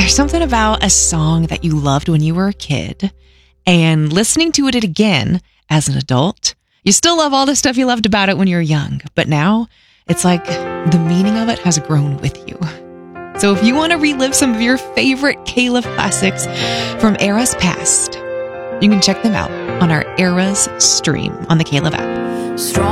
There's something about a song that you loved when you were a kid and listening to it again as an adult. You still love all the stuff you loved about it when you were young, but now it's like the meaning of it has grown with you. So if you want to relive some of your favorite K-LOVE classics from eras past, you can check them out on our Eras stream on the K-LOVE app. Strong